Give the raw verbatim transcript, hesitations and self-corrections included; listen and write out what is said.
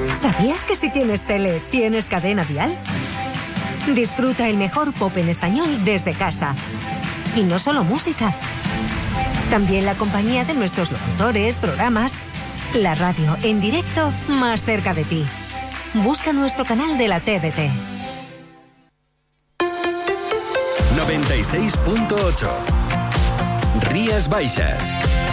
¿Sabías que si tienes tele, tienes Cadena Dial? Disfruta el mejor pop en español desde casa. Y no solo música. También la compañía de nuestros locutores, programas. La radio en directo más cerca de ti. Busca nuestro canal de la T D T. noventa y seis punto ocho Rías Baixas.